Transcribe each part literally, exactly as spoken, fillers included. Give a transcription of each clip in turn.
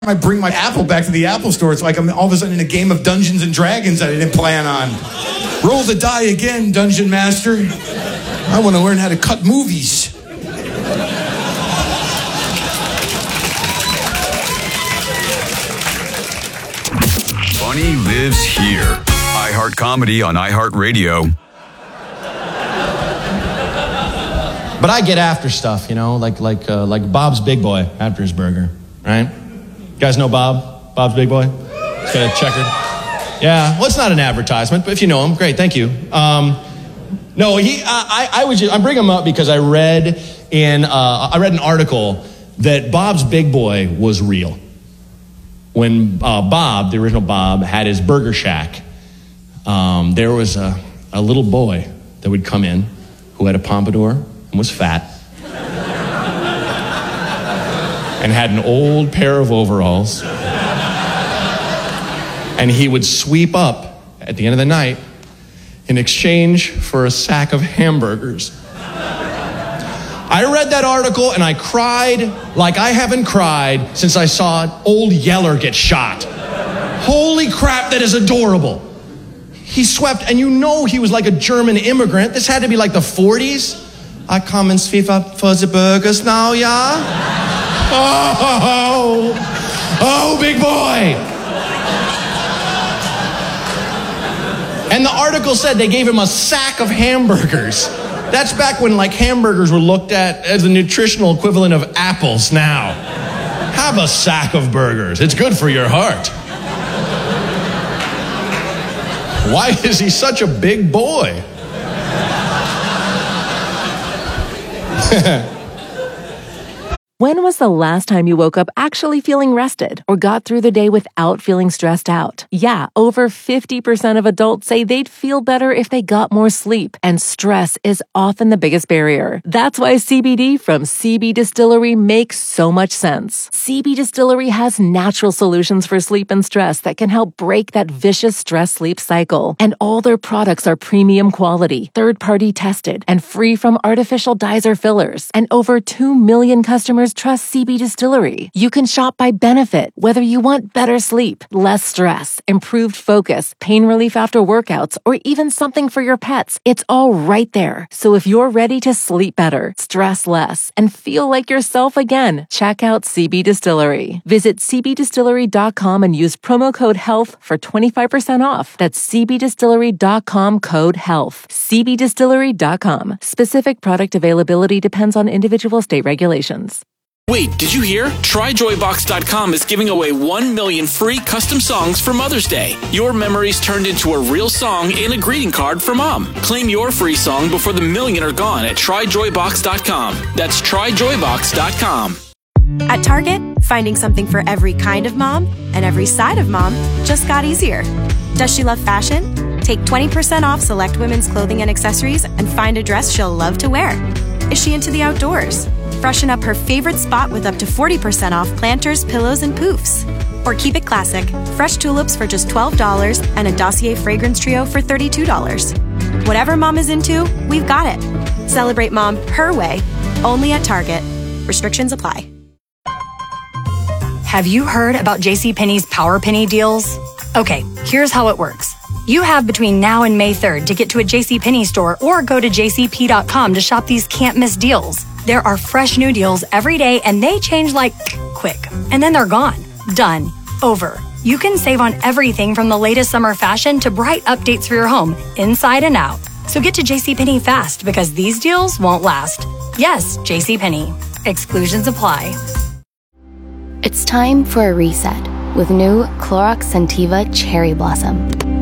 I bring my apple back to the Apple store. It's like I'm all of a sudden in a game of Dungeons and Dragons that I didn't plan on. Roll the die again, Dungeon Master. I want to learn how to cut movies. Funny lives here. iHeart Comedy on iHeartRadio. But I get after stuff, you know, like like uh, like Bob's Big Boy after his burger, right? You guys know Bob? Bob's Big Boy? He's got a checkered. Yeah, well, it's not an advertisement, but if you know him, great, thank you. Um, no, he. Uh, I I was. Just, I'm bringing him up because I read in uh, I read an article that Bob's Big Boy was real. When uh, Bob, the original Bob, had his burger shack, um, there was a, a little boy that would come in who had a pompadour and was fat and had an old pair of overalls. And he would sweep up at the end of the night in exchange for a sack of hamburgers. I read that article and I cried like I haven't cried since I saw old Yeller get shot. Holy crap, that is adorable. He swept, and you know he was like a German immigrant. This had to be like the forties. I come and sweep up for the burgers now, yeah? Oh, oh, big boy. And the article said they gave him a sack of hamburgers. That's back when like hamburgers were looked at as the nutritional equivalent of apples now. Have a sack of burgers. It's good for your heart. Why is he such a big boy? When was the last time you woke up actually feeling rested or got through the day without feeling stressed out? Yeah, over fifty percent of adults say they'd feel better if they got more sleep, and stress is often the biggest barrier. That's why C B D from C B Distillery makes so much sense. C B Distillery has natural solutions for sleep and stress that can help break that vicious stress-sleep cycle. And all their products are premium quality, third-party tested, and free from artificial dyes or fillers. And over two million customers trust C B Distillery. You can shop by benefit, whether you want better sleep, less stress, improved focus, pain relief after workouts, or even something for your pets. It's all right there. So if you're ready to sleep better, stress less, and feel like yourself again, check out C B Distillery. Visit c b distillery dot com and use promo code HEALTH for twenty-five percent off. That's c b distillery dot com code HEALTH. c b distillery dot com. Specific product availability depends on individual state regulations. Wait, did you hear? Try joy box dot com is giving away one million free custom songs for Mother's Day. Your memories turned into a real song and a greeting card for Mom. Claim your free song before the million are gone at try joy box dot com. That's try joy box dot com. At Target, finding something for every kind of mom and every side of mom just got easier. Does she love fashion? Take twenty percent off select women's clothing and accessories and find a dress she'll love to wear. Is she into the outdoors? Freshen up her favorite spot with up to forty percent off planters, pillows, and poofs. Or keep it classic. Fresh tulips for just twelve dollars and a Dossier fragrance trio for thirty-two dollars. Whatever mom is into, we've got it. Celebrate mom her way, only at Target. Restrictions apply. Have you heard about JCPenney's Power Penny deals? Okay, here's how it works. You have between now and May third to get to a JCPenney store or go to j c p dot com to shop these can't-miss deals. There are fresh new deals every day, and they change like quick. And then they're gone. Done. Over. You can save on everything from the latest summer fashion to bright updates for your home, inside and out. So get to JCPenney fast, because these deals won't last. Yes, JCPenney. Exclusions apply. It's time for a reset with new Clorox Scentiva Cherry Blossom.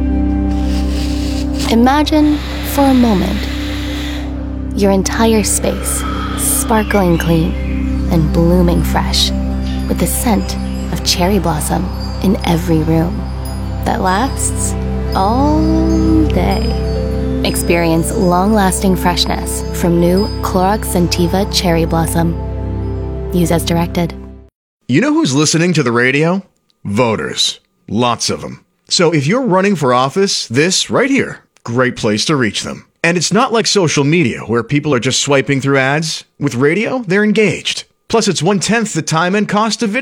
Imagine, for a moment, your entire space sparkling clean and blooming fresh with the scent of cherry blossom in every room that lasts all day. Experience long-lasting freshness from new Clorox Scentiva Cherry Blossom. Use as directed. You know who's listening to the radio? Voters. Lots of them. So if you're running for office, this right here, great place to reach them. And it's not like social media where people are just swiping through ads. With radio, they're engaged. Plus, it's one-tenth the time and cost of video.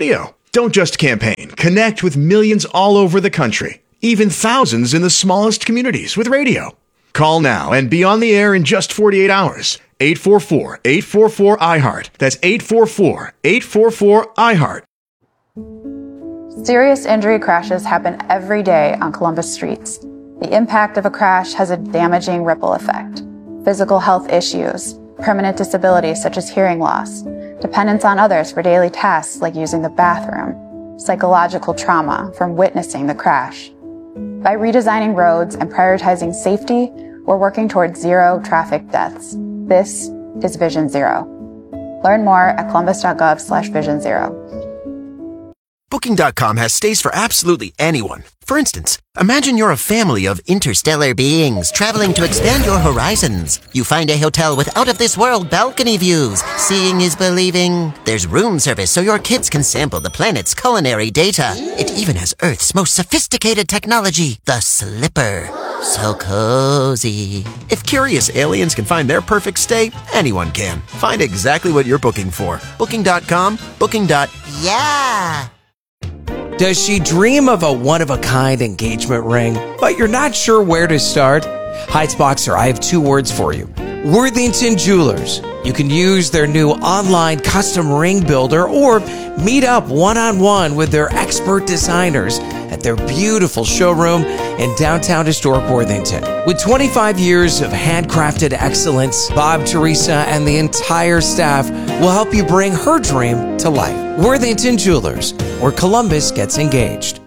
Don't just campaign. Connect with millions all over the country, even thousands in the smallest communities with radio. Call now and be on the air in just forty-eight hours. eight four four, eight four four, I heart. That's eight four four, eight four four, I heart. Serious injury crashes happen every day on Columbus streets. The impact of a crash has a damaging ripple effect. Physical health issues, permanent disabilities such as hearing loss, dependence on others for daily tasks like using the bathroom, psychological trauma from witnessing the crash. By redesigning roads and prioritizing safety, we're working towards zero traffic deaths. This is Vision Zero. Learn more at columbus.gov slash vision zero. Booking dot com has stays for absolutely anyone. For instance, imagine you're a family of interstellar beings traveling to expand your horizons. You find a hotel with out-of-this-world balcony views. Seeing is believing. There's room service so your kids can sample the planet's culinary data. It even has Earth's most sophisticated technology, the Slipper. So cozy. If curious aliens can find their perfect stay, anyone can. Find exactly what you're booking for. Booking dot com, booking. Yeah. Does she dream of a one-of-a-kind engagement ring, but you're not sure where to start? Heights I have two words for you. Worthington Jewelers. You can use their new online custom ring builder or meet up one-on-one with their expert designers at their beautiful showroom in downtown historic Worthington. With twenty-five years of handcrafted excellence, Bob, Teresa, and the entire staff will help you bring her dream to life. Worthington Jewelers, where Columbus gets engaged.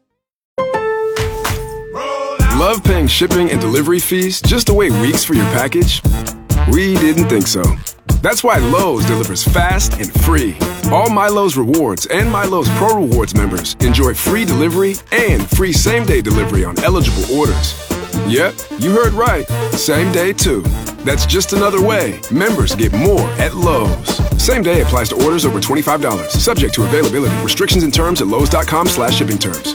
Love paying shipping and delivery fees just to wait weeks for your package? We didn't think so. That's why Lowe's delivers fast and free. All MyLowe's Rewards and MyLowe's Pro Rewards members enjoy free delivery and free same-day delivery on eligible orders. Yep, you heard right. Same day, too. That's just another way members get more at Lowe's. Same day applies to orders over twenty-five dollars. Subject to availability. Restrictions and terms at lowes.com slash shipping terms.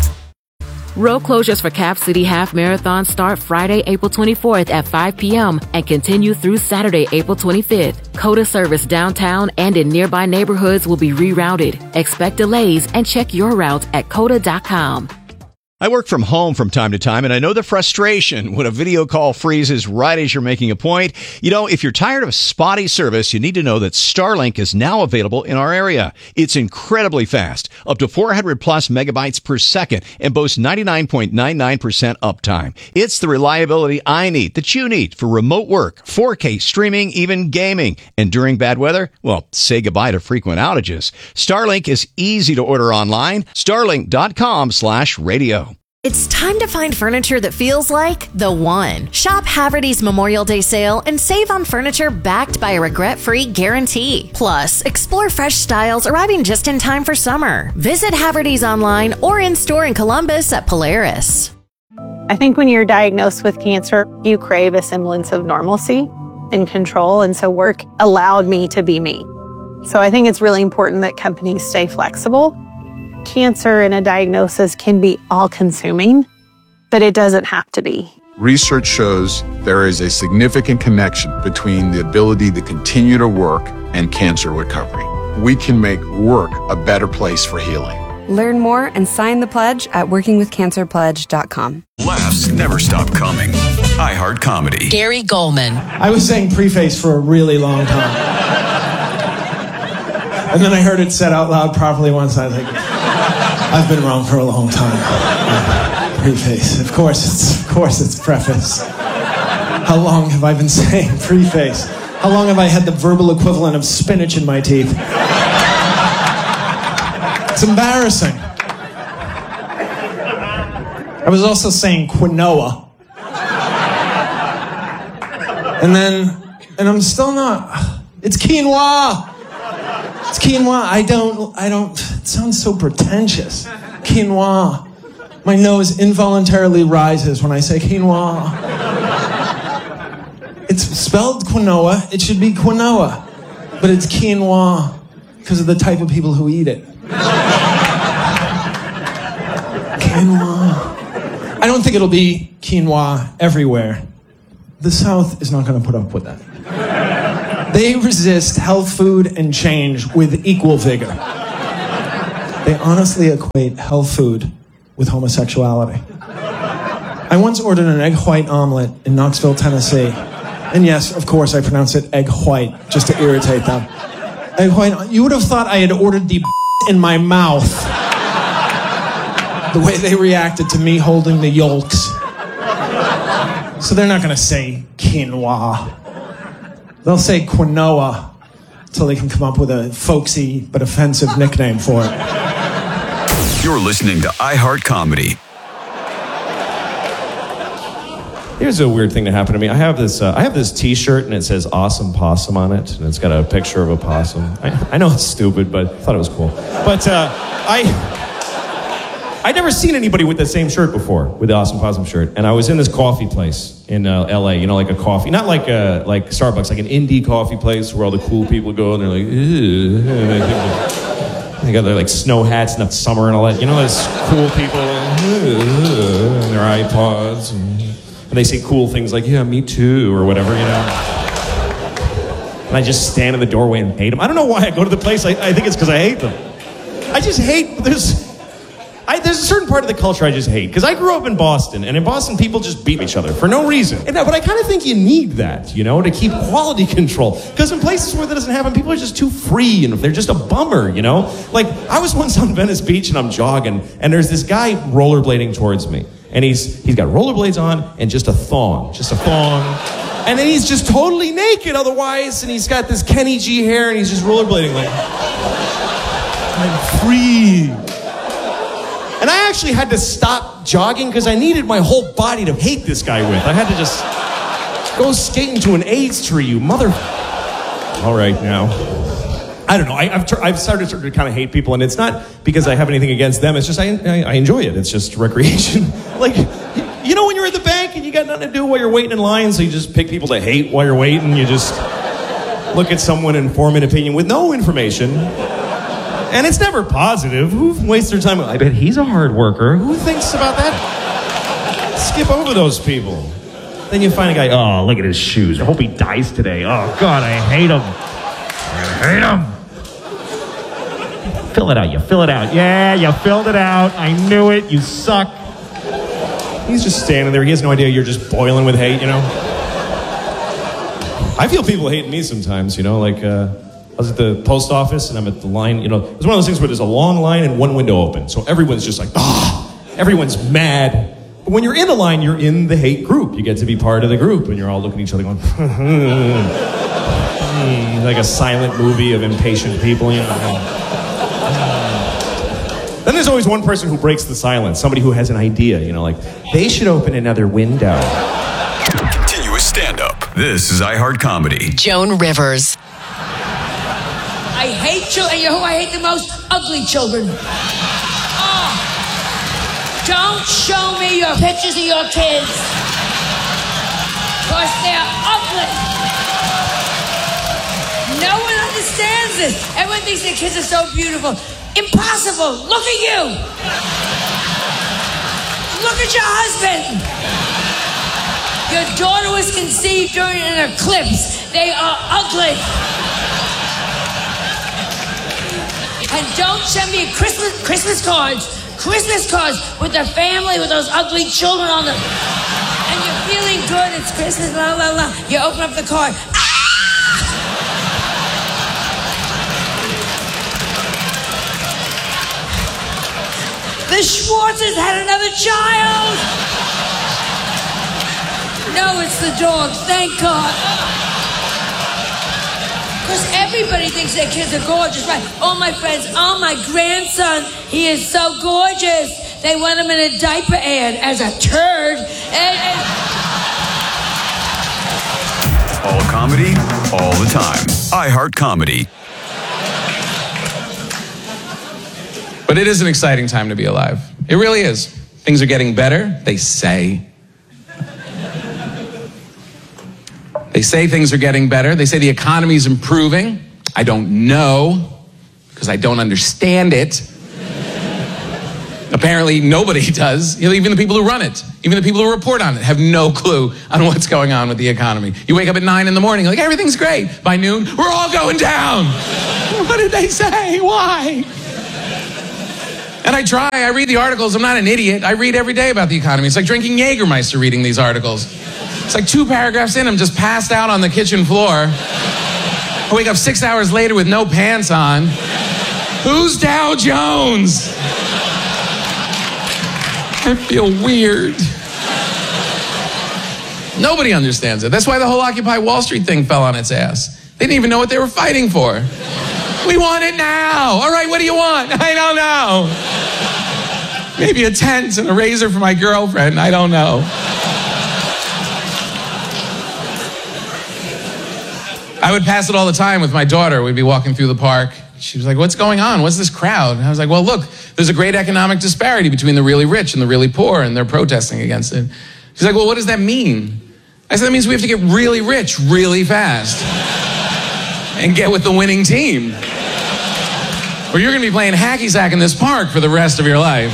Road closures for Cap City Half Marathon start Friday, April twenty-fourth at five p.m. and continue through Saturday, April twenty-fifth. COTA service downtown and in nearby neighborhoods will be rerouted. Expect delays and check your route at cota dot com. I work from home from time to time, and I know the frustration when a video call freezes right as you're making a point. You know, if you're tired of spotty service, you need to know that Starlink is now available in our area. It's incredibly fast, up to four hundred plus megabytes per second, and boasts ninety-nine point nine nine percent uptime. It's the reliability I need, that you need, for remote work, four K streaming, even gaming. And during bad weather, well, say goodbye to frequent outages. Starlink is easy to order online. Starlink.com slash radio. It's time to find furniture that feels like the one. Shop Haverty's Memorial Day sale and save on furniture backed by a regret-free guarantee. Plus, explore fresh styles arriving just in time for summer. Visit Haverty's online or in-store in Columbus at Polaris. I think when you're diagnosed with cancer, you crave a semblance of normalcy and control, and so work allowed me to be me. So I think it's really important that companies stay flexible. Cancer and a diagnosis can be all-consuming, but it doesn't have to be. Research shows there is a significant connection between the ability to continue to work and cancer recovery. We can make work a better place for healing. Learn more and sign the pledge at working with cancer pledge dot com. Laughs never stop coming. iHeart Comedy. Gary Goldman. I was saying preface for a really long time. And then I heard it said out loud properly once. I was like, I've been wrong for a long time. Yeah. Preface. Of course it's of course it's preface. How long have I been saying preface? How long have I had the verbal equivalent of spinach in my teeth? It's embarrassing. I was also saying quinoa. And then, and I'm still not, it's quinoa. It's quinoa. I don't, I don't, it sounds so pretentious. Quinoa. My nose involuntarily rises when I say quinoa. It's spelled quinoa. It should be quinoa. But it's quinoa because of the type of people who eat it. Quinoa. I don't think it'll be quinoa everywhere. The South is not going to put up with that. They resist health food and change with equal vigor. They honestly equate health food with homosexuality. I once ordered an egg white omelet in Knoxville, Tennessee. And yes, of course, I pronounce it egg white, just to irritate them. Egg white, you would have thought I had ordered the in my mouth. The way they reacted to me holding the yolks. So they're not going to say quinoa. They'll say quinoa until they can come up with a folksy but offensive nickname for it. You're listening to iHeart Comedy. Here's a weird thing that happened to me. I have this uh, I have this T-shirt and it says "Awesome Possum" on it, and it's got a picture of a possum. I, I know it's stupid, but I thought it was cool. But uh, I I'd never seen anybody with the same shirt before, with the Awesome Possum shirt. And I was in this coffee place in uh, L A, you know, like a coffee, not like a, like Starbucks, like an indie coffee place where all the cool people go and they're like, ew. They got their like snow hats and it's summer and all that. You know, those cool people and their iPods and, and they say cool things like, yeah, me too, or whatever, you know. And I just stand in the doorway and hate them. I don't know why I go to the place. I, I think it's because I hate them. I just hate, there's... I, there's a certain part of the culture I just hate. Because I grew up in Boston, and in Boston, people just beat each other for no reason. And, but I kind of think you need that, you know, to keep quality control. Because in places where that doesn't happen, people are just too free, and they're just a bummer, you know? Like, I was once on Venice Beach, and I'm jogging, and there's this guy rollerblading towards me. And he's he's got rollerblades on, and just a thong. Just a thong. And then he's just totally naked otherwise, and he's got this Kenny G hair, and he's just rollerblading like... I'm free. And I actually had to stop jogging because I needed my whole body to hate this guy with. I had to just go skating to an AIDS tree, you mother... All right, now. I don't know. I, I've, tr- I've started to kind of hate people, and it's not because I have anything against them. It's just I, I, I enjoy it. It's just recreation. Like, you know when you're at the bank and you got nothing to do while you're waiting in line, so you just pick people to hate while you're waiting. You just look at someone and form an opinion with no information. And it's never positive. Who wastes their time? I bet he's a hard worker. Who thinks about that? Skip over those people. Then you find a guy, oh, look at his shoes. I hope he dies today. Oh, God, I hate him. I hate him. Fill it out. You fill it out. Yeah, you filled it out. I knew it. You suck. He's just standing there. He has no idea you're just boiling with hate, you know? I feel people hate me sometimes, you know, like... Uh, I was at the post office, and I'm at the line, you know, it's one of those things where there's a long line and one window open. So everyone's just like, ah, everyone's mad. But when you're in the line, you're in the hate group. You get to be part of the group, and you're all looking at each other going, like a silent movie of impatient people, you know. Then there's always one person who breaks the silence, somebody who has an idea, you know, like, they should open another window. Continuous stand-up. This is iHeart Comedy. Joan Rivers. I hate children. You know who I hate the most? Ugly children. Oh, don't show me your pictures of your kids. Because they're ugly. No one understands this. Everyone thinks their kids are so beautiful. Impossible. Look at you. Look at your husband. Your daughter was conceived during an eclipse. They are ugly. And don't send me Christmas Christmas cards, Christmas cards with the family with those ugly children on them. And you're feeling good, it's Christmas, blah, blah, blah. You open up the card. Ah! The Schwartzes had another child. No, it's the dog, thank God. Because everybody thinks their kids are gorgeous, right? All my friends, oh, my grandson, he is so gorgeous. They want him in a diaper ad as a turd. And, and... All comedy, all the time. iHeart Comedy. But it is an exciting time to be alive. It really is. Things are getting better, they say. They say things are getting better. They say the economy is improving. I don't know, because I don't understand it. Apparently, nobody does. Even the people who run it, even the people who report on it, have no clue on what's going on with the economy. You wake up at nine in the morning, like, everything's great. By noon, we're all going down. What did they say? Why? And I try, I read the articles. I'm not an idiot. I read every day about the economy. It's like drinking Jägermeister reading these articles. It's like two paragraphs in, I'm just passed out on the kitchen floor. I wake up six hours later with no pants on. Who's Dow Jones? I feel weird. Nobody understands it. That's why the whole Occupy Wall Street thing fell on its ass. They didn't even know what they were fighting for. We want it now. All right, what do you want? I don't know. Maybe a tent and a razor for my girlfriend. I don't know. I would pass it all the time with my daughter. We'd be walking through the park. She was like, what's going on? What's this crowd? And I was like, well, look, there's a great economic disparity between the really rich and the really poor, and they're protesting against it. She's like, well, what does that mean? I said, that means we have to get really rich really fast and get with the winning team. Or you're going to be playing hacky sack in this park for the rest of your life.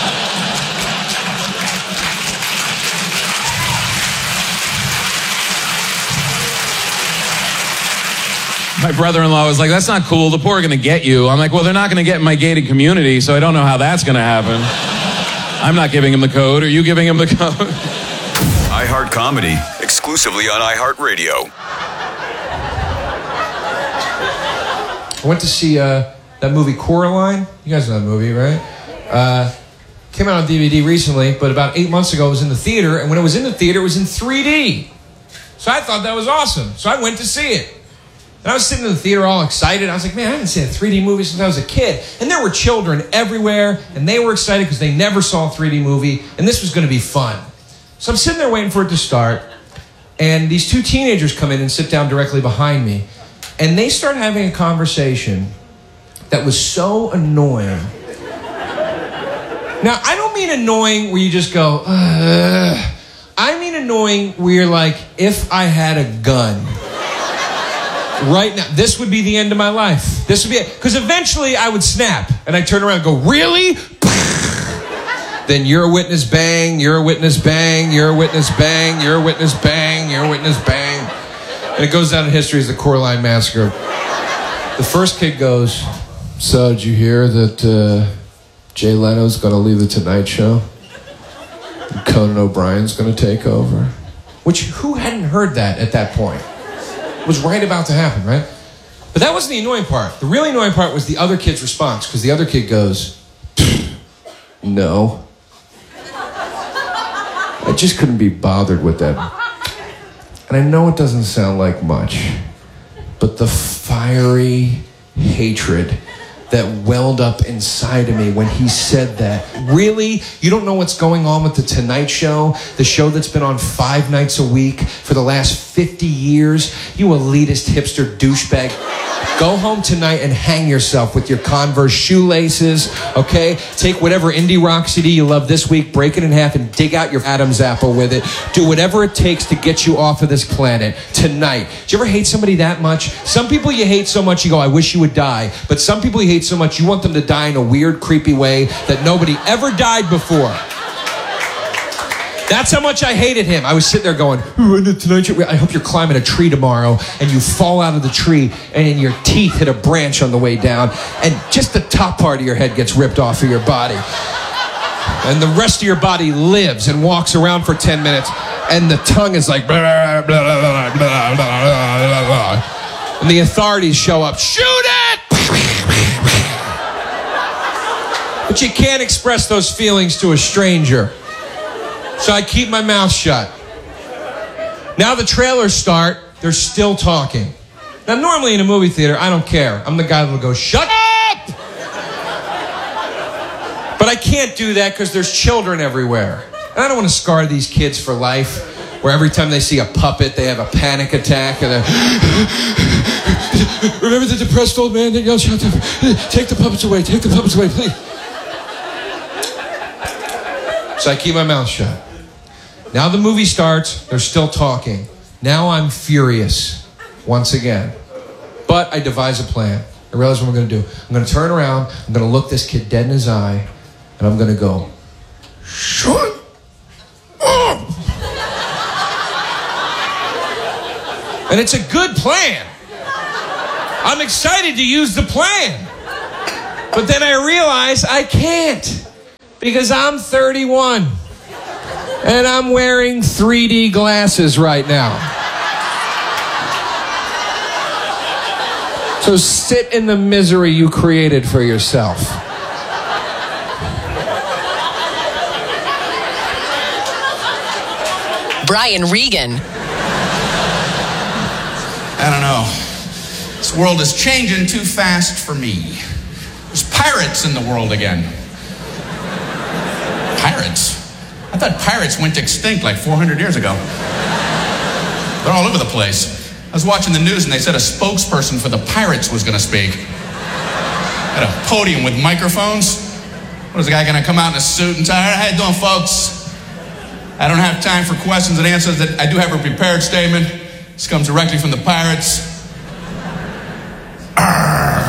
My brother-in-law was like, that's not cool. The poor are going to get you. I'm like, well, they're not going to get in my gated community, so I don't know how that's going to happen. I'm not giving him the code. Are you giving him the code? iHeart Comedy, exclusively on iHeartRadio. I went to see uh, that movie Coraline. You guys know that movie, right? Uh, came out on D V D recently, but about eight months ago it was in the theater, and when it was in the theater, it was in three D. So I thought that was awesome. So I went to see it. And I was sitting in the theater all excited. I was like, man, I haven't seen a three D movie since I was a kid. And there were children everywhere, and they were excited because they never saw a three D movie, and this was going to be fun. So I'm sitting there waiting for it to start, and these two teenagers come in and sit down directly behind me, and they start having a conversation that was so annoying. Now, I don't mean annoying where you just go, ugh. I mean annoying where you're like, if I had a gun right now, this would be the end of my life. This would be it. Because eventually I would snap, and I'd turn around and go, really? Then you're a witness, bang, you're a witness, bang, you're a witness, bang, you're a witness, bang, you're a witness, bang. And it goes down in history as the Coraline Massacre. The first kid goes, so did you hear that uh, Jay Leno's going to leave the Tonight Show? And Conan O'Brien's going to take over? Which, who hadn't heard that at that point? It was right about to happen, right? But that wasn't the annoying part. The really annoying part was the other kid's response, because the other kid goes, no. I just couldn't be bothered with that. And I know it doesn't sound like much, but the fiery hatred that welled up inside of me when he said that. Really? You don't know what's going on with The Tonight Show? The show that's been on five nights a week for the last fifty years? You elitist hipster douchebag. Go home tonight and hang yourself with your Converse shoelaces, okay? Take whatever indie rock C D you love this week, break it in half, and dig out your Adam's apple with it. Do whatever it takes to get you off of this planet tonight. Do you ever hate somebody that much? Some people you hate so much you go, I wish you would die. But some people you hate so much you want them to die in a weird, creepy way that nobody ever died before. That's how much I hated him. I was sitting there going, Tonight I hope you're climbing a tree tomorrow and you fall out of the tree and your teeth hit a branch on the way down and just the top part of your head gets ripped off of your body. And the rest of your body lives and walks around for ten minutes and the tongue is like, blah, blah, blah, blah, blah, blah, blah. And the authorities show up, shoot it! But you can't express those feelings to a stranger. So I keep my mouth shut. Now the trailers start, they're still talking. Now normally in a movie theater, I don't care. I'm the guy that'll go, shut up! But I can't do that because there's children everywhere. And I don't want to scar these kids for life, where every time they see a puppet, they have a panic attack. And remember the depressed old man that yells, shut up. Take the puppets away, take the puppets away, please. So I keep my mouth shut. Now the movie starts, they're still talking. Now I'm furious, once again. But I devise a plan. I realize what I'm going to do. I'm going to turn around, I'm going to look this kid dead in his eye, and I'm going to go, shut up! And it's a good plan. I'm excited to use the plan. But then I realize I can't because I'm thirty-one and I'm wearing three D glasses right now. So sit in the misery you created for yourself. Brian Regan. I don't know. This world is changing too fast for me. There's pirates in the world again. Pirates? I thought pirates went extinct like four hundred years ago. They're all over the place. I was watching the news and they said a spokesperson for the pirates was going to speak. At a podium with microphones. What is the guy going to come out in a suit and tie? How you doing, folks? I don't have time for questions and answers. That I do have a prepared statement. This comes directly from the pirates. Arrgh.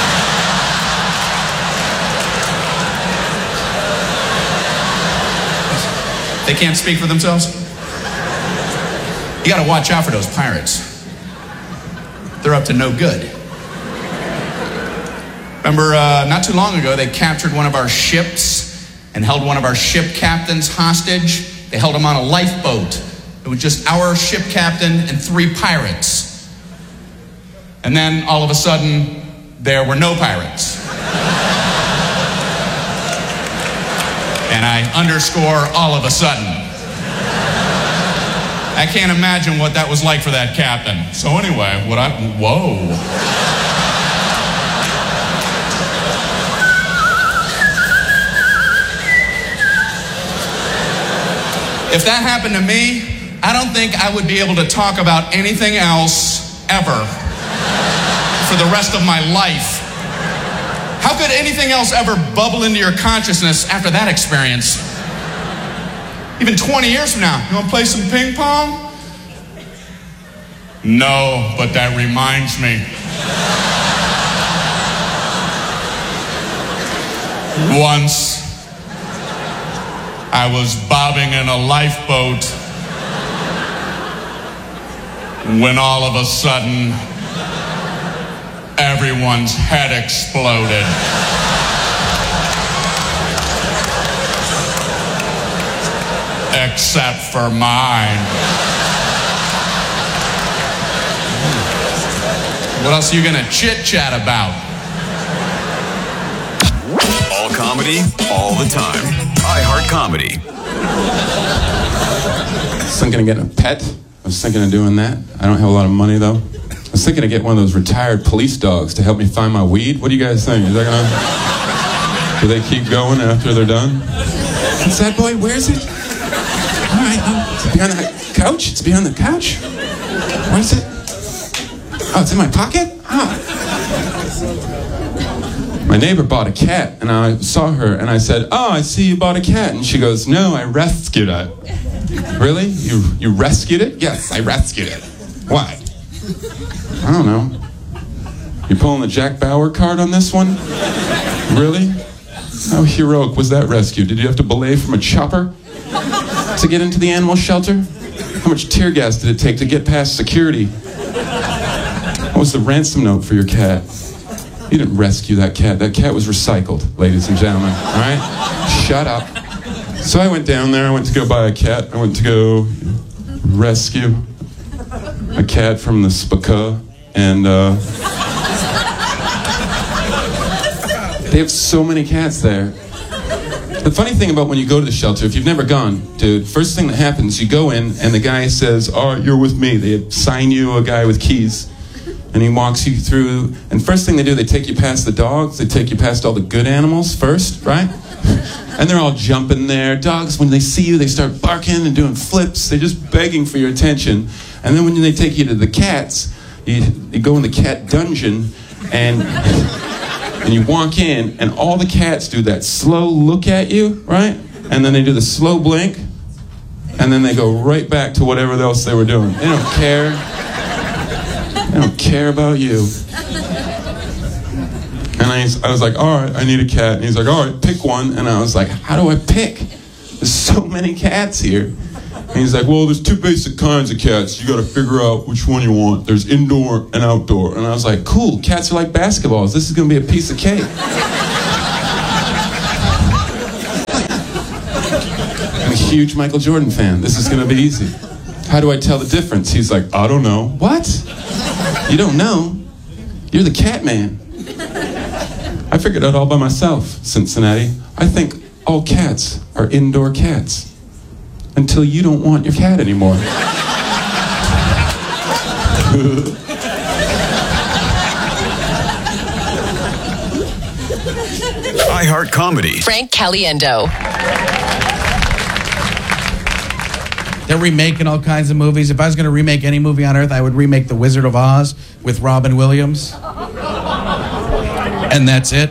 They can't speak for themselves? You got to watch out for those pirates. They're up to no good. Remember, uh, not too long ago, they captured one of our ships and held one of our ship captains hostage. They held him on a lifeboat. It was just our ship captain and three pirates. And then, all of a sudden, there were no pirates. And I underscore all of a sudden. I can't imagine what that was like for that captain. So anyway, what I, whoa. If that happened to me, I don't think I would be able to talk about anything else ever for the rest of my life. How could anything else ever bubble into your consciousness after that experience? Even twenty years from now, you want to play some ping pong? No, but that reminds me. Once, I was bobbing in a lifeboat when all of a sudden, everyone's head exploded. Except for mine. What else are you gonna chit-chat about? All comedy, all the time. iHeart Comedy. I was thinking of getting a pet. I was thinking of doing that. I don't have a lot of money, though. I was thinking of getting one of those retired police dogs to help me find my weed. What do you guys think? Is that gonna... Do they keep going after they're done? What's that, boy? Where is it? All right, um, it's behind the couch? It's behind the couch? Where is it? Oh, it's in my pocket? Ah. My neighbor bought a cat, and I saw her, and I said, "Oh, I see you bought a cat." And she goes, "No, I rescued it." Really? You you rescued it? Yes, I rescued it. Why? I don't know. You pulling the Jack Bauer card on this one? Really? How heroic was that rescue? Did you have to belay from a chopper to get into the animal shelter? How much tear gas did it take to get past security? What was the ransom note for your cat? You didn't rescue that cat. That cat was recycled, ladies and gentlemen. All right? Shut up. So I went down there. I went to go buy a cat. I went to go rescue a cat from the Spaka. And uh, they have so many cats there. The funny thing about when you go to the shelter, if you've never gone, dude, first thing that happens, you go in and the guy says, "All right, you're with me." They assign you a guy with keys. And he walks you through, and first thing they do, they take you past the dogs, they take you past all the good animals first, right? And they're all jumping there. Dogs, when they see you, they start barking and doing flips. They're just begging for your attention. And then when they take you to the cats, you, you go in the cat dungeon, and, and you walk in, and all the cats do that slow look at you, right? And then they do the slow blink, and then they go right back to whatever else they were doing. They don't care. I don't care about you. And I, I was like, all right, I need a cat. And he's like, all right, pick one. And I was like, how do I pick? There's so many cats here. And he's like, well, there's two basic kinds of cats. You got to figure out which one you want. There's indoor and outdoor. And I was like, cool, cats are like basketballs. This is going to be a piece of cake. I'm a huge Michael Jordan fan. This is going to be easy. How do I tell the difference? He's like, I don't know. What? You don't know? You're the cat man. I figured it out all by myself, Cincinnati. I think all cats are indoor cats. Until you don't want your cat anymore. iHeart Comedy. Frank Caliendo. They're remaking all kinds of movies. If I was going to remake any movie on Earth, I would remake The Wizard of Oz with Robin Williams. And that's it.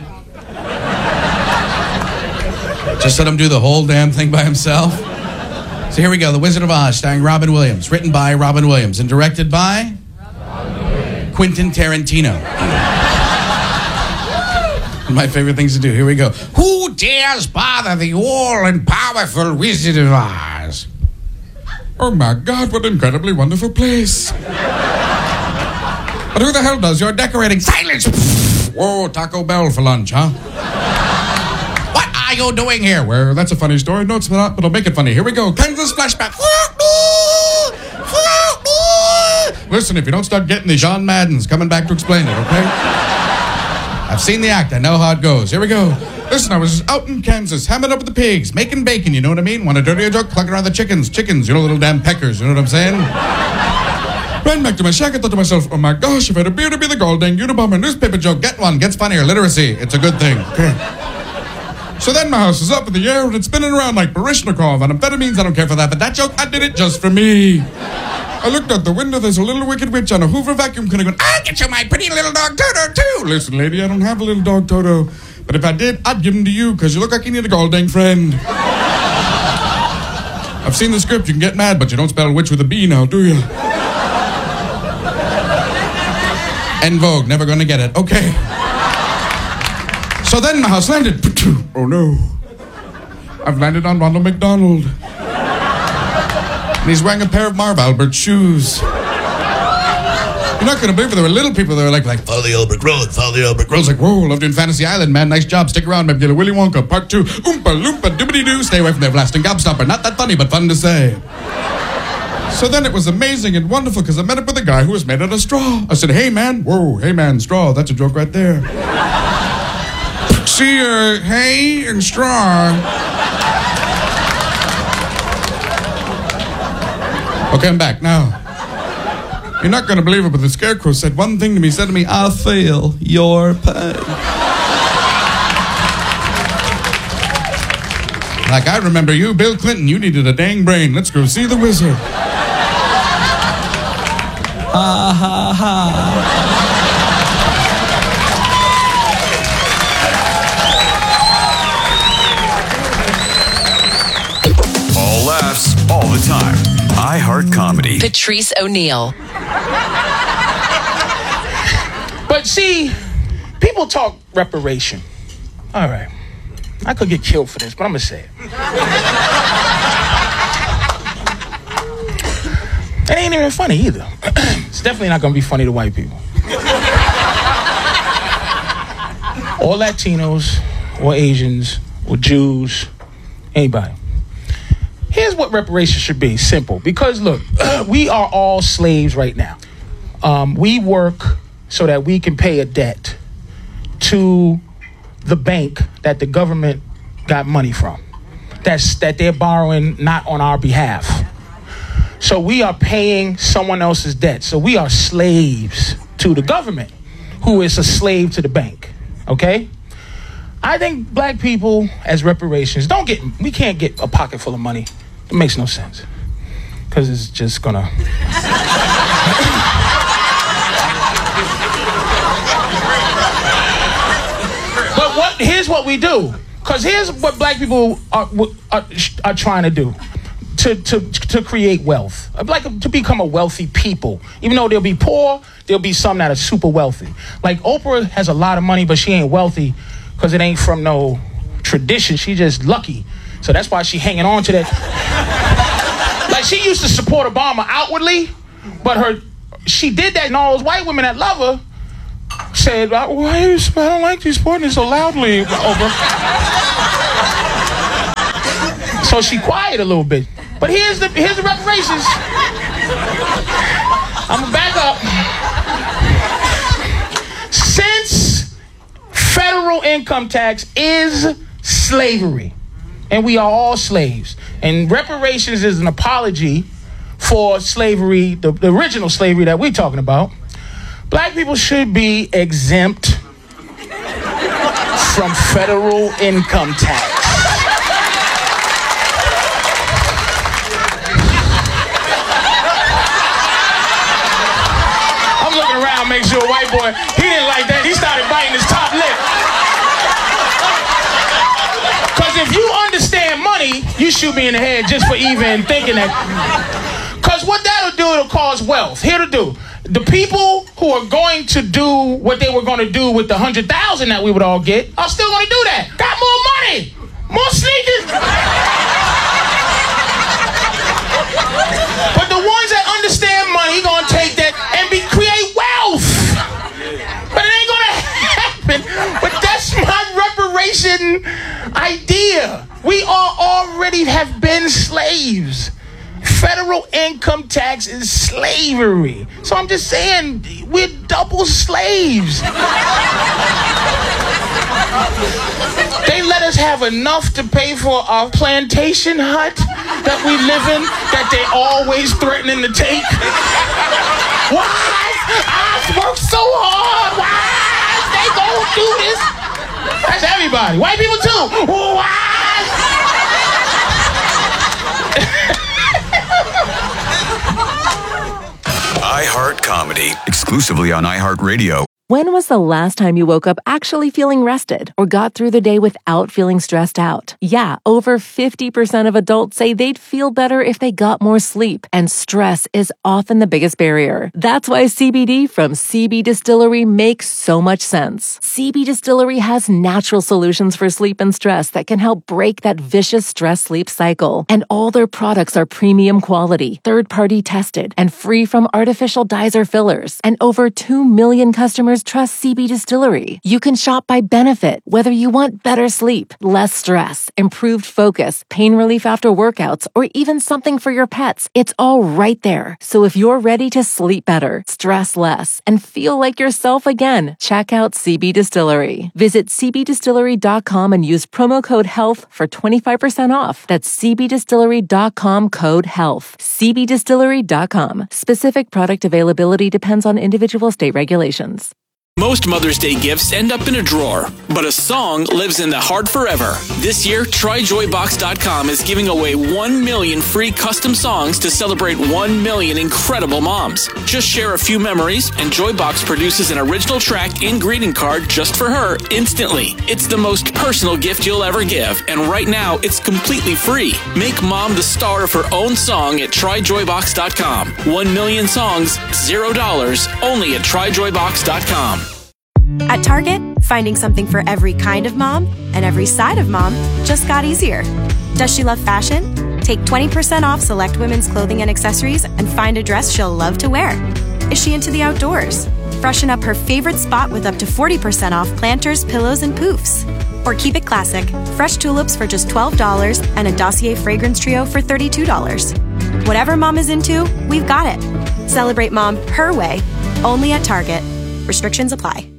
Just let him do the whole damn thing by himself. So here we go, The Wizard of Oz, starring Robin Williams. Written by Robin Williams and directed by Quentin Tarantino. One of my favorite things to do. Here we go. Who dares bother the all and powerful Wizard of Oz? Oh my God, what an incredibly wonderful place. But who the hell does your decorating? Silence! Whoa, Taco Bell for lunch, huh? What are you doing here? Well, that's a funny story. No, it's not, but I'll make it funny. Here we go. Kansas flashback. Listen, if you don't start getting the John Madden's coming back to explain it, okay? I've seen the act. I know how it goes. Here we go. Listen, I was out in Kansas, hamming up with the pigs, making bacon, you know what I mean? Want a dirtier joke? Clucking around the chickens. Chickens, you know, little damn peckers, you know what I'm saying? Ran back to my shack and thought to myself, oh my gosh, if I had a beer to be the gold dang Unabomber newspaper joke, get one, gets funnier, literacy, it's a good thing. Okay. So then my house is up in the air and it's spinning around like Baryshnikov on amphetamines. I don't care for that, but that joke, I did it just for me. I looked out the window, there's a little wicked witch on a Hoover vacuum cleaner going, I'll get you my pretty little dog Toto too. Listen, lady, I don't have a little dog Toto, but if I did, I'd give him to you because you look like you need a gold dang friend. I've seen the script, you can get mad, but you don't spell witch with a B now, do you? En Vogue, never gonna get it. Okay. So then my house landed. Oh no. I've landed on Ronald McDonald. And he's wearing a pair of Marv Albert shoes. You're not gonna believe it. There were little people that were like, like, follow the Albert Road, follow the Albert Road. Like, whoa, loved you in Fantasy Island, man. Nice job. Stick around, maybe get a Willy Wonka. Part two. Oompa loompa doobity doo. Stay away from the everlasting gobstopper. Not that funny, but fun to say. So then it was amazing and wonderful because I met up with a guy who was made out of straw. I said, hey, man. Whoa, hey, man, straw. That's a joke right there. See, uh, hay and straw. Okay, I'm back now. You're not going to believe it, but the scarecrow said one thing to me. He said to me, I'll feel your pain. Like, I remember you, Bill Clinton. You needed a dang brain. Let's go see the wizard. Ha ha ha. All laughs, all the time. iHeart Comedy. Patrice O'Neal. But see, people talk reparation. All right. I could get killed for this, but I'm going to say it. It ain't even funny either. It's definitely not going to be funny to white people. Or Latinos, or Asians, or Jews, anybody. Here's what reparations should be. Simple. Because, look, we are all slaves right now. Um, we work so that we can pay a debt to the bank that the government got money from. That's that they're borrowing not on our behalf. So we are paying someone else's debt. So we are slaves to the government, who is a slave to the bank. Okay? I think black people, as reparations, don't get, we can't get a pocket full of money. It makes no sense. Because it's just gonna... But what? Here's what we do. Because here's what black people are, are, are trying to do. To, to, to create wealth. Like to become a wealthy people. Even though they'll be poor, there'll be some that are super wealthy. Like Oprah has a lot of money, but she ain't wealthy because it ain't from no tradition. She just lucky. So that's why she hanging on to that. Like, she used to support Obama outwardly, but her she did that, and all those white women that love her said, why are you, I don't like you supporting it so loudly over. So she quiet a little bit. But here's the here's the reparations. I'm gonna back up. Since federal income tax is slavery, and we are all slaves, and reparations is an apology for slavery, the, the original slavery that we're talking about, black people should be exempt from federal income tax. I'm looking around, make sure a white boy, he didn't like that. He started biting his top lip. Because if you understand money, you shoot me in the head just for even thinking that. Because what that'll do, it'll cause wealth. Here to do. The people who are going to do what they were going to do with the hundred thousand that we would all get are still going to do that. Got more money, more sneakers. But the ones that understand money going to take that and be create wealth. But it ain't going to happen. But that's my reparation idea. We all already have been slaves. Federal income tax is slavery. So I'm just saying, we're double slaves. They let us have enough to pay for our plantation hut that we live in, that they always threatening to take. Why? I've worked so hard. Why? They gonna do this? That's everybody. White people too. Why? iHeart Comedy, exclusively on iHeartRadio. When was the last time you woke up actually feeling rested or got through the day without feeling stressed out? Yeah, over fifty percent of adults say they'd feel better if they got more sleep, and stress is often the biggest barrier. That's why C B D from C B Distillery makes so much sense. C B Distillery has natural solutions for sleep and stress that can help break that vicious stress-sleep cycle. And all their products are premium quality, third-party tested, and free from artificial dyes or fillers. And over two million customers trust C B Distillery. You can shop by benefit, whether you want better sleep, less stress, improved focus, pain relief after workouts, or even something for your pets. It's all right there. So if you're ready to sleep better, stress less, and feel like yourself again, check out C B Distillery. Visit c b distillery dot com and use promo code HEALTH for twenty-five percent off. That's c b distillery dot com code HEALTH. c b distillery dot com. Specific product availability depends on individual state regulations. Most Mother's Day gifts end up in a drawer, but a song lives in the heart forever. This year, try joy box dot com is giving away one million free custom songs to celebrate one million incredible moms. Just share a few memories, and Joybox produces an original track and greeting card just for her instantly. It's the most personal gift you'll ever give, and right now, it's completely free. Make mom the star of her own song at try joy box dot com. One million songs, zero dollars, only at try joy box dot com. At Target, finding something for every kind of mom and every side of mom just got easier. Does she love fashion? Take twenty percent off select women's clothing and accessories and find a dress she'll love to wear. Is she into the outdoors? Freshen up her favorite spot with up to forty percent off planters, pillows, and poofs. Or keep it classic, fresh tulips for just twelve dollars and a Dossier fragrance trio for thirty-two dollars. Whatever mom is into, we've got it. Celebrate mom her way, only at Target. Restrictions apply.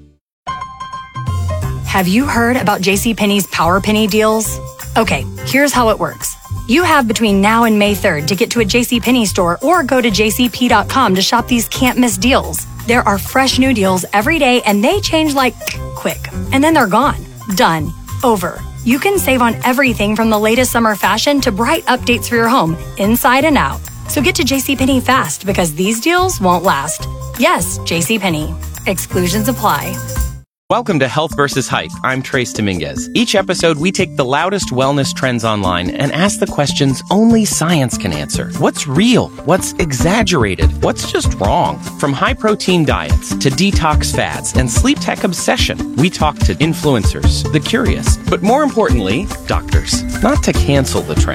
Have you heard about JCPenney's Power Penny deals? Okay, here's how it works. You have between now and May third to get to a JCPenney store or go to j c p dot com to shop these can't-miss deals. There are fresh new deals every day, and they change like quick. And then they're gone. Done. Over. You can save on everything from the latest summer fashion to bright updates for your home, inside and out. So get to JCPenney fast, because these deals won't last. Yes, JCPenney. Exclusions apply. Welcome to Health versus Hype. I'm Trace Dominguez. Each episode, we take the loudest wellness trends online and ask the questions only science can answer. What's real? What's exaggerated? What's just wrong? From high-protein diets to detox fads and sleep tech obsession, we talk to influencers, the curious, but more importantly, doctors. Not to cancel the trend,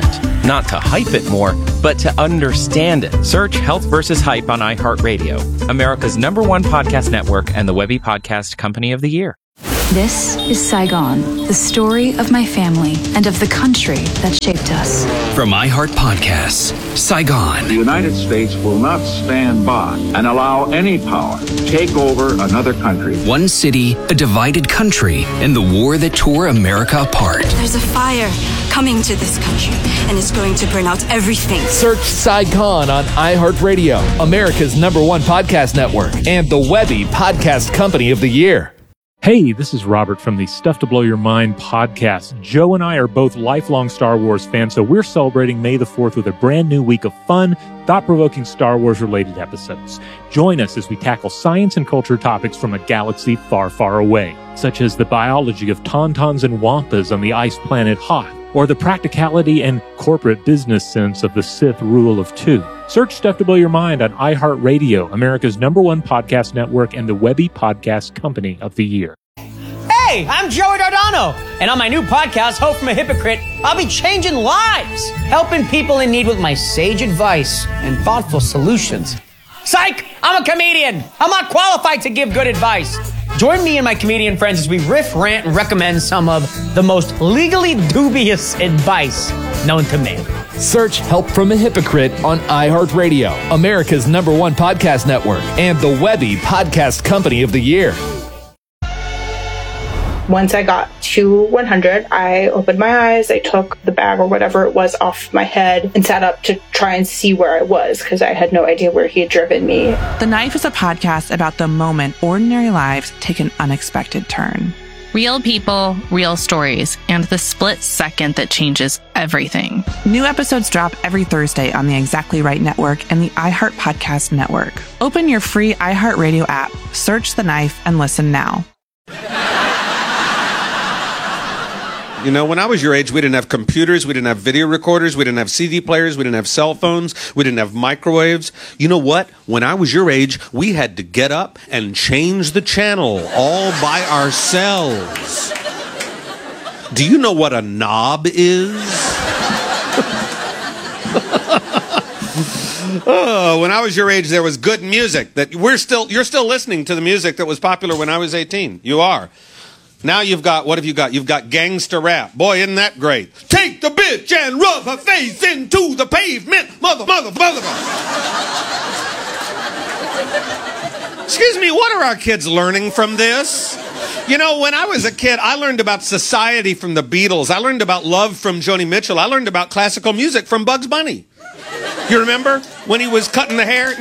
Not to hype it more, but to understand it. Search Health versus. Hype on iHeartRadio, America's number one podcast network and the Webby Podcast Company of the Year. This is Saigon, the story of my family and of the country that shaped us. From iHeart Podcasts, Saigon. The United States will not stand by and allow any power to take over another country. One city, a divided country, and the war that tore America apart. There's a fire coming to this country, and it's going to burn out everything. Search Saigon on iHeartRadio, America's number one podcast network, and the Webby Podcast Company of the Year. Hey, this is Robert from the Stuff to Blow Your Mind podcast. Joe and I are both lifelong Star Wars fans, so we're celebrating May the fourth with a brand new week of fun, thought-provoking Star Wars-related episodes. Join us as we tackle science and culture topics from a galaxy far, far away, such as the biology of tauntauns and wampas on the ice planet Hoth, or the practicality and corporate business sense of the Sith rule of two. Search Stuff to Blow Your Mind on iHeartRadio, America's number one podcast network and the Webby Podcast Company of the Year. Hey, I'm Joey Dardano, and on my new podcast, Hope from a Hypocrite, I'll be changing lives, helping people in need with my sage advice and thoughtful solutions. Psych! I'm a comedian. I'm not qualified to give good advice. Join me and my comedian friends as we riff, rant, and recommend some of the most legally dubious advice known to man. Search Help from a Hypocrite on iHeartRadio, America's number one podcast network, and the Webby Podcast Company of the Year. Once I got to one hundred, I opened my eyes, I took the bag or whatever it was off my head and sat up to try and see where I was because I had no idea where he had driven me. The Knife is a podcast about the moment ordinary lives take an unexpected turn. Real people, real stories, and the split second that changes everything. New episodes drop every Thursday on the Exactly Right Network and the iHeart Podcast Network. Open your free iHeartRadio app, search The Knife, and listen now. You know, when I was your age, we didn't have computers, we didn't have video recorders, we didn't have C D players, we didn't have cell phones, we didn't have microwaves. You know what? When I was your age, we had to get up and change the channel all by ourselves. Do you know what a knob is? Oh, when I was your age, there was good music that we're still, you're still listening to the music that was popular when I was eighteen. You are. Now you've got, what have you got? You've got gangster rap. Boy, isn't that great? Take the bitch and rub her face into the pavement. Mother, mother, mother. Excuse me, what are our kids learning from this? You know, when I was a kid, I learned about society from the Beatles. I learned about love from Joni Mitchell. I learned about classical music from Bugs Bunny. You remember when he was cutting the hair?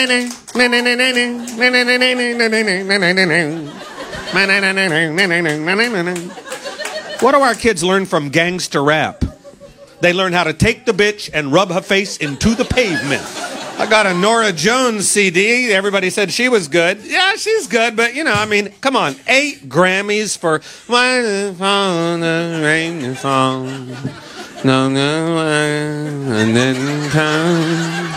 What do our kids learn from gangster rap? They learn how to take the bitch and rub her face into the pavement. I got a Nora Jones C D. Everybody said she was good. Yeah, she's good, but you know, I mean, come on. Eight Grammys for rain song. No, no, and then come.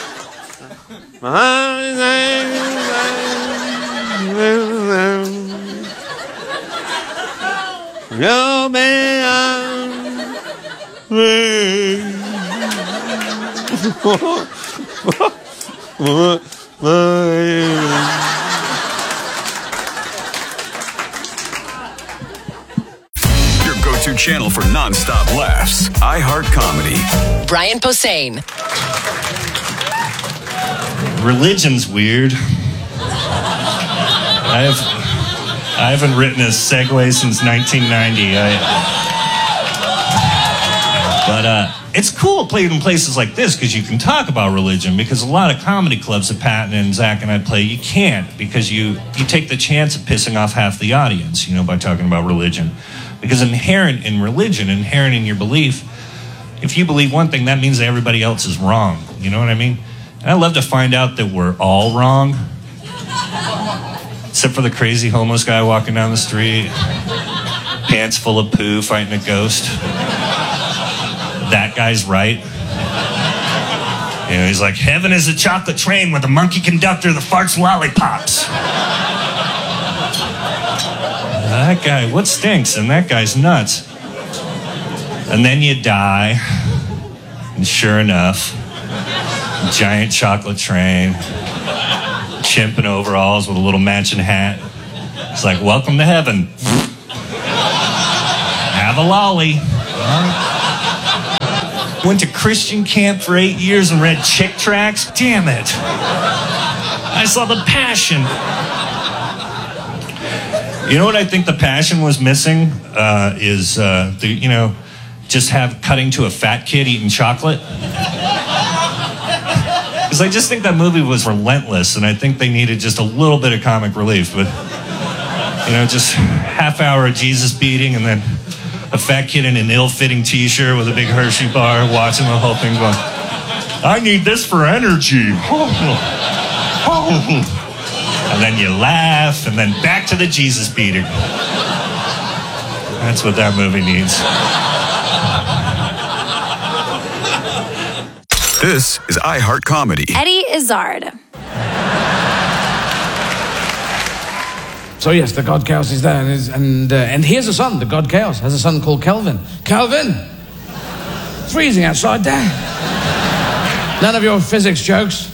No man. Your go-to channel for non-stop laughs. iHeart Comedy. Brian Posehn. Religion's weird. I have I haven't written a segue since nineteen ninety. I, but uh, it's cool playing in places like this because you can talk about religion, because a lot of comedy clubs that Patton and Zach and I play, you can't, because you, you take the chance of pissing off half the audience, you know, by talking about religion. Because inherent in religion, inherent in your belief, if you believe one thing, that means that everybody else is wrong. You know what I mean? And I love to find out that we're all wrong. Except for the crazy homeless guy walking down the street, pants full of poo, fighting a ghost. That guy's right. You know, he's like, heaven is a chocolate train with a monkey conductor that farts lollipops. That guy, what stinks? And that guy's nuts. And then you die. And sure enough, giant chocolate train, chimp in overalls with a little matching hat. It's like, welcome to heaven. Have a lolly. Went to Christian camp for eight years and read Chick tracts. Damn it. I saw The Passion. You know what I think The Passion was missing? Uh, is, uh, the, you know, just have cutting to a fat kid eating chocolate. Because I just think that movie was relentless, and I think they needed just a little bit of comic relief. But, you know, just half hour of Jesus beating, and then a fat kid in an ill-fitting T-shirt with a big Hershey bar watching the whole thing going, I need this for energy. And then you laugh, and then back to the Jesus beating. That's what that movie needs. This is iHeart Comedy. Eddie Izzard. So yes, the god Chaos is there, and is, and, uh, and he has a son. The god Chaos has a son called Kelvin. Kelvin, it's freezing outside, Dad. None of your physics jokes.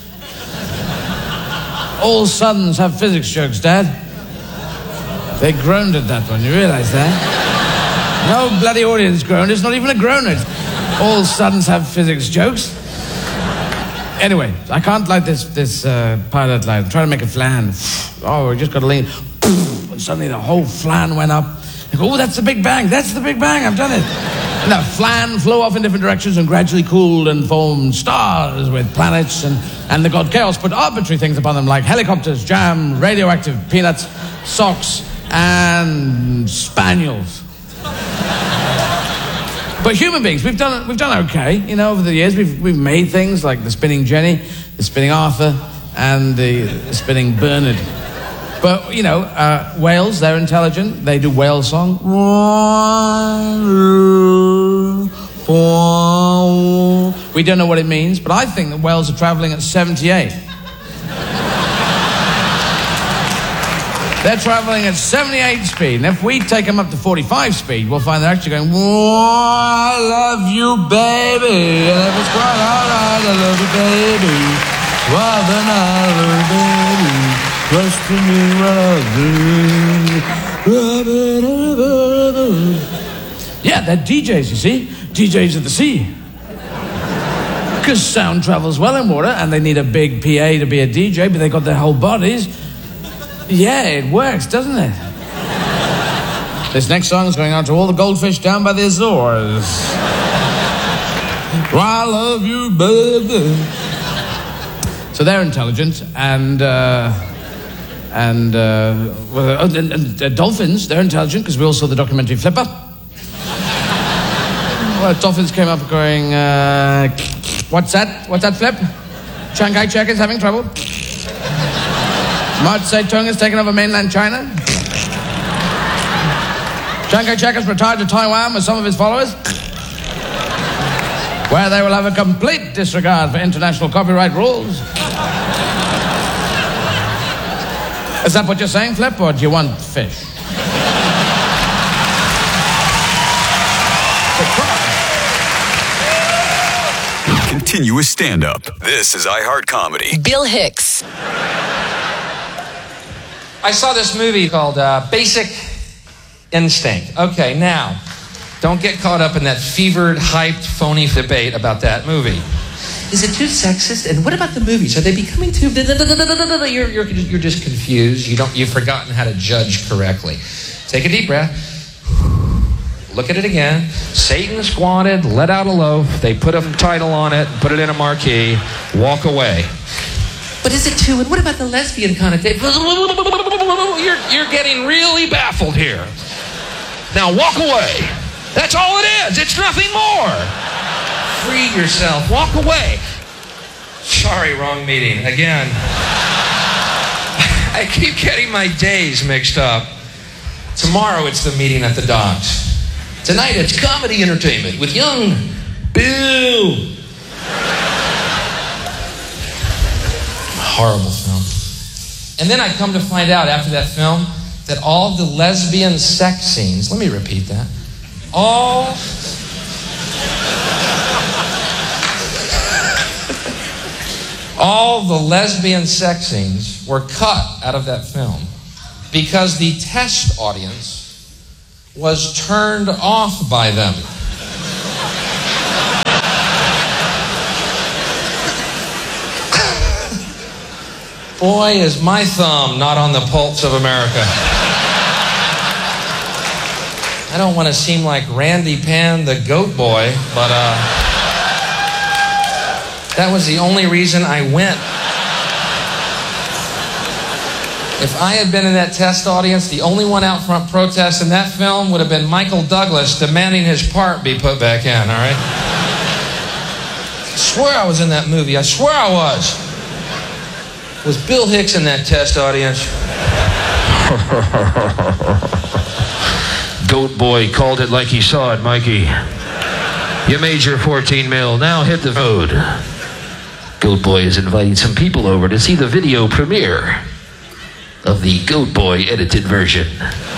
All sons have physics jokes, Dad. They groaned at that one. You realise that? No bloody audience groaned. It's not even a groaner. All sons have physics jokes. Anyway, I can't light this this uh, pilot light. I'm trying to make a flan. Oh, we just got to lean. And suddenly the whole flan went up. I go, oh, that's the Big Bang. That's the Big Bang. I've done it. And the flan flew off in different directions and gradually cooled and formed stars with planets. And, and the god Chaos put arbitrary things upon them like helicopters, jam, radioactive peanuts, socks, and spaniels. But human beings, we've done we've done okay. You know, over the years, we've we've made things like the spinning Jenny, the spinning Arthur, and the spinning Bernard. But you know, uh, whales, they're intelligent. They do whale song. We don't know what it means, but I think that whales are traveling at seventy-eight. They're traveling at seventy-eight speed, and if we take them up to forty-five speed, we'll find they're actually going, whoa, I love you, baby. And if it's quite hard, I love you, baby. Well, then I love you, baby. Trust me, brother. Yeah, they're D Js, you see. D Js of the sea. Because sound travels well in water, and they need a big P A to be a D J, but they got their whole bodies. Yeah, it works, doesn't it? This next song is going out to all the goldfish down by the Azores. I love you, baby. So they're intelligent, and uh, and, uh, well, and, and, and uh, dolphins, they're intelligent, because we all saw the documentary Flipper. Well, dolphins came up going, uh, what's that? What's that, Flip? Chiang Kai-shek is having trouble. Mao Zedong has taken over mainland China. Chiang Kai-shek has retired to Taiwan with some of his followers, where they will have a complete disregard for international copyright rules. Is that what you're saying, Flip, or do you want fish? Continuous stand-up. This is iHeart Comedy. Bill Hicks. I saw this movie called uh, Basic Instinct. Okay, now, don't get caught up in that fevered, hyped, phony debate about that movie. Is it too sexist? And what about the movies? Are they becoming too... You're, you're, you're just confused. You don't, you've forgotten how to judge correctly. Take a deep breath. Look at it again. Satan squatted, let out a loaf. They put a title on it, put it in a marquee, walk away. But is it too? And what about the lesbian connotation? You're, you're getting really baffled here. Now walk away. That's all it is. It's nothing more. Free yourself. Walk away. Sorry, wrong meeting. Again. I keep getting my days mixed up. Tomorrow it's the meeting at the docks. Tonight it's comedy entertainment with young Bill. Horrible film. And then I come to find out after that film that all the lesbian sex scenes, let me repeat that, all all the lesbian sex scenes were cut out of that film because the test audience was turned off by them. Boy, is my thumb not on the pulse of America. I don't want to seem like Randy Pan, the goat boy, but uh, that was the only reason I went. If I had been in that test audience, the only one out front protesting that film would have been Michael Douglas demanding his part be put back in, all right? I swear I was in that movie. I swear I was. Was Bill Hicks in that test audience? Goat boy called it like he saw it, Mikey. You made your fourteen mil, now hit the road. Goat boy is inviting some people over to see the video premiere of the Goat Boy edited version.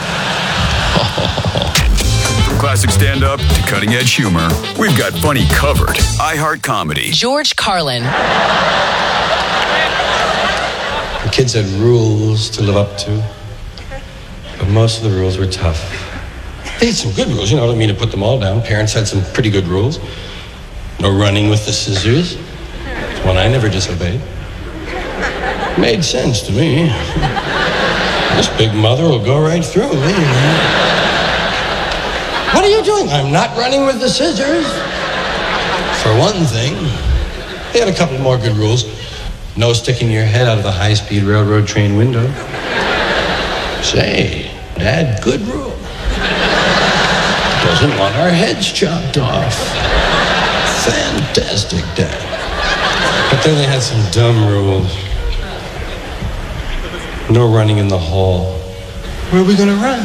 From classic stand-up to cutting-edge humor, we've got funny covered. iHeart Comedy. George Carlin. The kids had rules to live up to, but most of the rules were tough. They had some good rules, you know, I don't mean to put them all down. Parents had some pretty good rules. No running with the scissors. It's one I never disobeyed. Made sense to me. This big mother will go right through me. What are you doing? I'm not running with the scissors. For one thing, they had a couple more good rules. No sticking your head out of the high-speed railroad train window. Say, Dad, good rule. Doesn't want our heads chopped off. Fantastic, Dad. But then they had some dumb rules. No running in the hall. Where are we gonna run?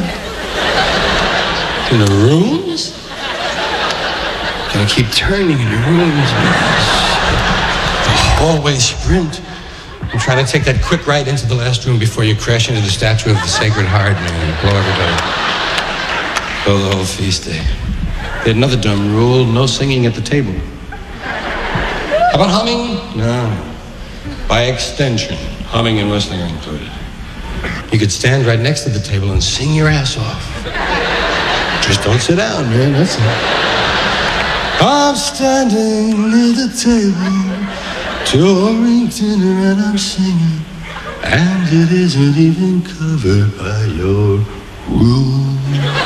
In the rooms? Gonna keep turning in the rooms. The hallway sprint. I'm trying to take that quick right into the last room before you crash into the statue of the Sacred Heart and blow everybody. Blow the whole feast day. They had another dumb rule, no singing at the table. How about humming? No. By extension, humming and whistling are included. You could stand right next to the table and sing your ass off. Just don't sit down, man, that's it. I'm standing near the table, touring dinner and I'm singing, and it isn't even covered by your room.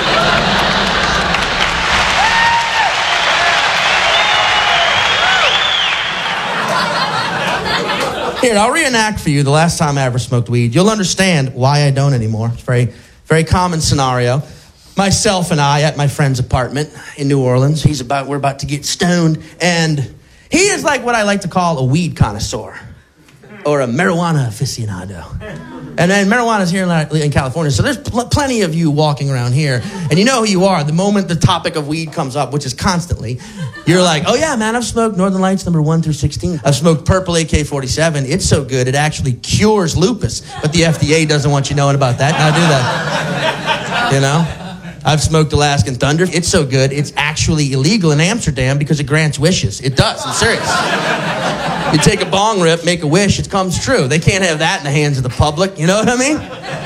Here, I'll reenact for you the last time I ever smoked weed. You'll understand why I don't anymore. It's a very, very common scenario. Myself and I at my friend's apartment in New Orleans. He's about, we're about to get stoned, and he is like what I like to call a weed connoisseur or a marijuana aficionado. And then marijuana's here in California, so there's pl- plenty of you walking around here, and you know who you are. The moment the topic of weed comes up, which is constantly, you're like, oh yeah, man, I've smoked Northern Lights number one through sixteen. I've smoked Purple A K forty-seven. It's so good, it actually cures lupus. But the F D A doesn't want you knowing about that. Now do that. You know? I've smoked Alaskan Thunder. It's so good, it's actually illegal in Amsterdam because it grants wishes. It does, I'm serious. You take a bong rip, make a wish, it comes true. They can't have that in the hands of the public, you know what I mean?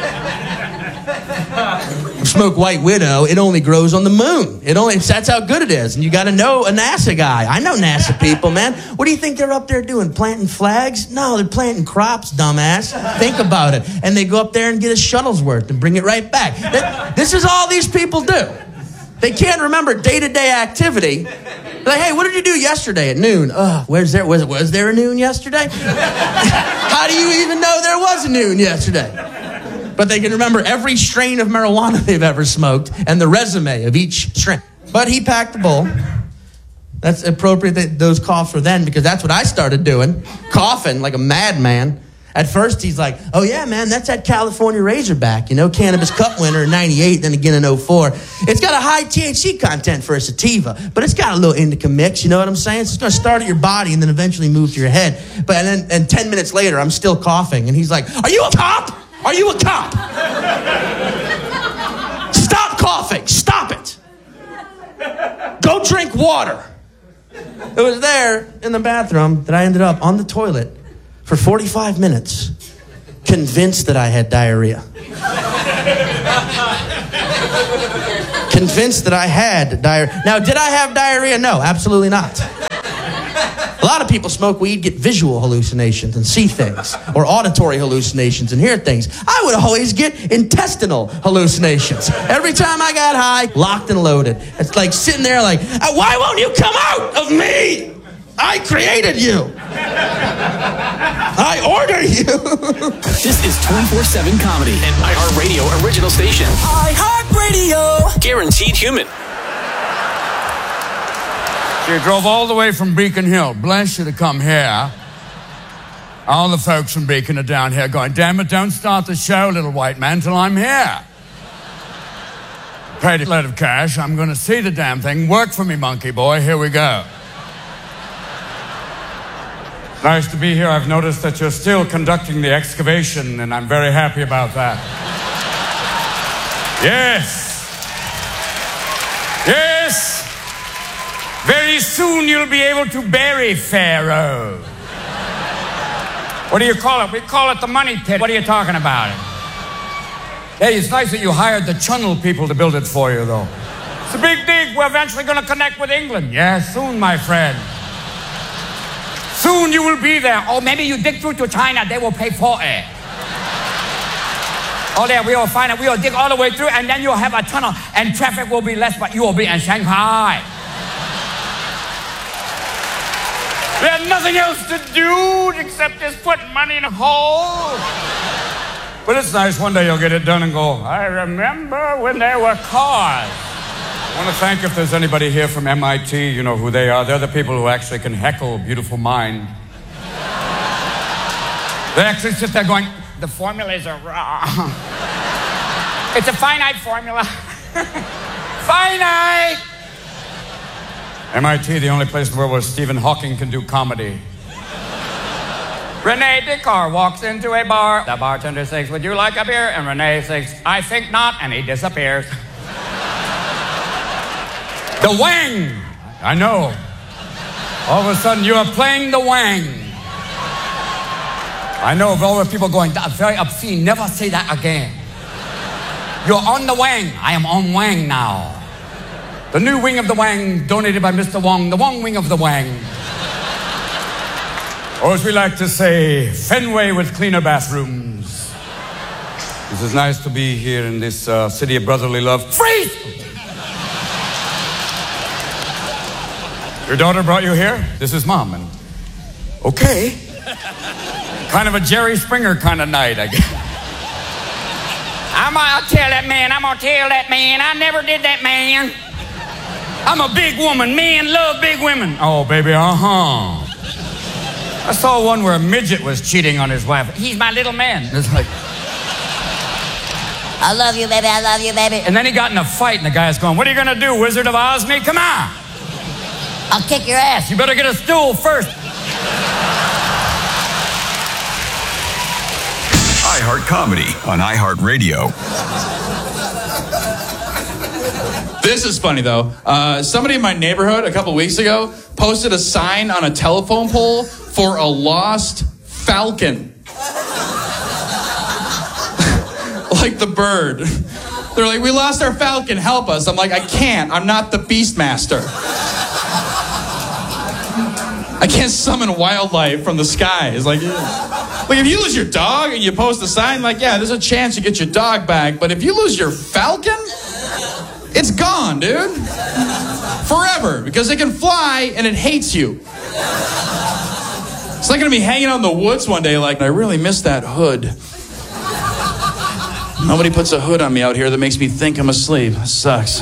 Smoke White Widow, it only grows on the moon. It only, that's how good it is. And you got to know a NASA guy. I know NASA people, man. What do you think they're up there doing? Planting flags? No, they're planting crops, dumbass. Think about it. And they go up there and get a Shuttlesworth and bring it right back. This is all these people do. They can't remember day-to-day activity. They're like, hey, what did you do yesterday at noon? Oh, where's there, was, was there a noon yesterday? How do you even know there was a noon yesterday? But they can remember every strain of marijuana they've ever smoked and the resume of each strain. But he packed the bowl. That's appropriate that those coughs were then, because that's what I started doing, coughing like a madman. At first, he's like, oh, yeah, man, that's that California Razorback, you know, Cannabis Cup winner in ninety-eight, then again in oh four. It's got a high T H C content for a sativa, but it's got a little indica mix, you know what I'm saying? So it's going to start at your body and then eventually move to your head. But and then and ten minutes later, I'm still coughing, and he's like, are you a cop? Are you a cop? Stop coughing. Stop it. Go drink water. It was there in the bathroom that I ended up on the toilet for forty-five minutes, convinced that I had diarrhea. Convinced that I had diarrhea. Now, did I have diarrhea? No, absolutely not. A lot of people smoke weed, get visual hallucinations and see things, or auditory hallucinations and hear things. I would always get intestinal hallucinations. Every time I got high, locked and loaded. It's like sitting there like, why won't you come out of me? I created you. I order you. This is twenty-four seven Comedy, an iHeartRadio original station. iHeartRadio. Guaranteed human. She drove all the way from Beacon Hill. Bless you to come here. All the folks from Beacon are down here going, damn it, don't start the show, little white man, till I'm here. Paid a lot of cash. I'm going to see the damn thing. Work for me, monkey boy. Here we go. Nice to be here. I've noticed that you're still conducting the excavation, and I'm very happy about that. Yes. Yes. Very soon you'll be able to bury Pharaoh. What do you call it? We call it the money pit. What are you talking about? Hey, it's nice that you hired the Channel people to build it for you, though. It's a big dig. We're eventually going to connect with England. Yes, soon, my friend. Soon you will be there. Or maybe you dig through to China. They will pay for it. Oh, there, we will find it. We will dig all the way through, and then you'll have a tunnel, and traffic will be less, but you will be in Shanghai. There's nothing else to do except just put money in a hole. But it's nice. One day you'll get it done and go, I remember when there were cars. I want to thank if there's anybody here from M I T, you know who they are. They're the people who actually can heckle Beautiful Mind. They actually sit there going, the formulas are wrong. It's a finite formula. Finite! M I T, the only place in the world where Stephen Hawking can do comedy. Rene Descartes walks into a bar. The bartender says, would you like a beer? And Rene says, I think not, and he disappears. The Wang! I know. All of a sudden, you are playing the Wang. I know of all the people going, that's very obscene. Never say that again. You're on the Wang. I am on Wang now. The new wing of the Wang, donated by Mister Wong, the Wong wing of the Wang. Or as we like to say, Fenway with cleaner bathrooms. This is nice to be here in this uh, city of brotherly love. Freeze! Your daughter brought you here? This is Mom. And okay. Kind of a Jerry Springer kind of night, I guess. I'm gonna tell that man, I'm gonna tell that man, I never did that, man. I'm a big woman. Men love big women. Oh, baby, uh-huh. I saw one where a midget was cheating on his wife. He's my little man. It's like, I love you, baby, I love you, baby. And then he got in a fight, and the guy's going, what are you gonna do, Wizard of Oz me? Come on. I'll kick your ass. You better get a stool first. iHeart Comedy on iHeartRadio. This is funny, though. Uh, somebody in my neighborhood a couple weeks ago posted a sign on a telephone pole for a lost falcon. Like the bird. They're like, we lost our falcon, help us. I'm like, I can't. I'm not the Beastmaster. I can't summon wildlife from the skies. Like, like, if you lose your dog and you post a sign, like, yeah, there's a chance you get your dog back. But if you lose your falcon, it's gone, dude. Forever. Because it can fly and it hates you. It's not going to be hanging out in the woods one day like, I really miss that hood. Nobody puts a hood on me out here that makes me think I'm asleep. It sucks.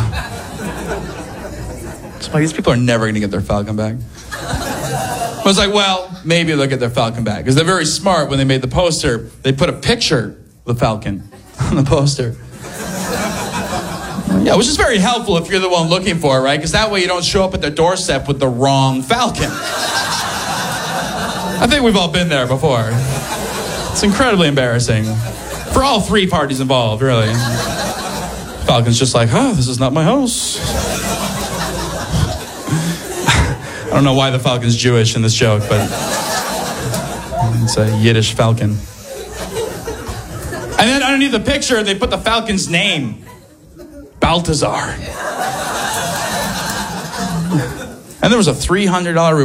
It's like, these people are never going to get their falcon back. I was like, well, maybe they'll get their falcon back. Because they're very smart when they made the poster. They put a picture of the falcon on the poster. Yeah, which is very helpful if you're the one looking for it, right? Because that way you don't show up at their doorstep with the wrong falcon. I think we've all been there before. It's incredibly embarrassing. For all three parties involved, really. Falcon's just like, oh, this is not my house. I don't know why the Falcon's Jewish in this joke, but It's a Yiddish falcon. And then underneath the picture, they put the falcon's name. Balthazar. And there was a three hundred dollars